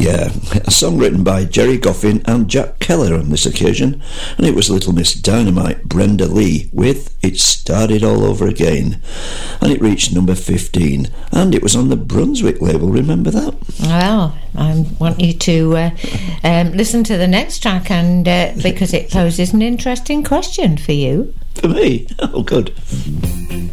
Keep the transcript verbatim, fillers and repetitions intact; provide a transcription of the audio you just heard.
Yeah, a song written by Jerry Goffin and Jack Keller on this occasion, and it was Little Miss Dynamite, Brenda Lee, with It Started All Over Again, and it reached number fifteen, and it was on the Brunswick label, remember that? Well, I want you to uh, um, listen to the next track, and uh, because it poses an interesting question for you. For me? Oh, good.